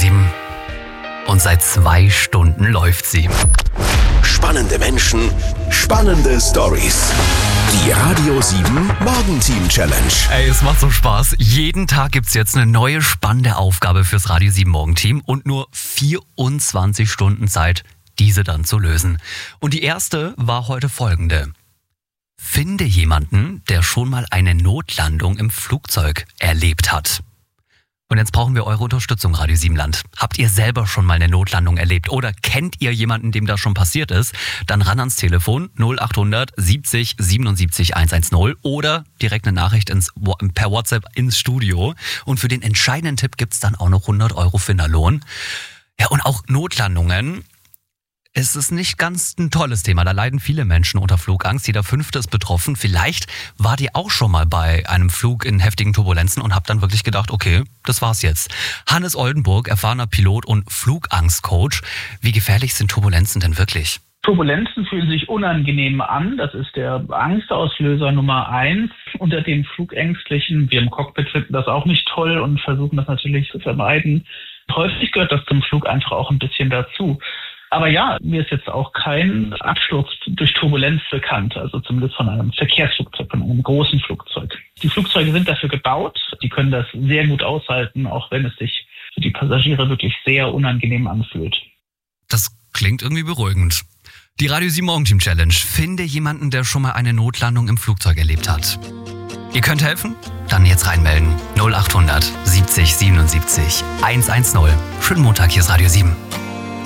7. Und seit 2 Stunden läuft sie. Spannende Menschen, spannende Stories. Die Radio 7 Morgenteam Challenge. Ey, es macht so Spaß. Jeden Tag gibt's jetzt eine neue spannende Aufgabe fürs Radio 7 Morgenteam und nur 24 Stunden Zeit, diese dann zu lösen. Und die erste war heute folgende. Finde jemanden, der schon mal eine Notlandung im Flugzeug erlebt hat. Und jetzt brauchen wir eure Unterstützung, Radio 7 Land. Habt ihr selber schon mal eine Notlandung erlebt oder kennt ihr jemanden, dem das schon passiert ist? Dann ran ans Telefon 0800 70 77 110 oder direkt eine Nachricht per WhatsApp ins Studio. Und für den entscheidenden Tipp gibt's dann auch noch 100 Euro Finderlohn. Ja, und auch Notlandungen. Es ist nicht ganz ein tolles Thema. Da leiden viele Menschen unter Flugangst. Jeder 5. ist betroffen. Vielleicht wart ihr auch schon mal bei einem Flug in heftigen Turbulenzen und habt dann wirklich gedacht, okay, das war's jetzt. Hannes Oldenburg, erfahrener Pilot und Flugangstcoach. Wie gefährlich sind Turbulenzen denn wirklich? Turbulenzen fühlen sich unangenehm an. Das ist der Angstauslöser Nummer 1 unter den Flugängstlichen. Wir im Cockpit finden das auch nicht toll und versuchen das natürlich zu vermeiden. Häufig gehört das zum Flug einfach auch ein bisschen dazu. Aber ja, mir ist jetzt auch kein Absturz durch Turbulenz bekannt, also zumindest von einem Verkehrsflugzeug, von einem großen Flugzeug. Die Flugzeuge sind dafür gebaut, die können das sehr gut aushalten, auch wenn es sich für die Passagiere wirklich sehr unangenehm anfühlt. Das klingt irgendwie beruhigend. Die Radio 7 Morgenteam Challenge. Finde jemanden, der schon mal eine Notlandung im Flugzeug erlebt hat. Ihr könnt helfen? Dann jetzt reinmelden. 0800 70 77 110. Schönen Montag, hier ist Radio 7.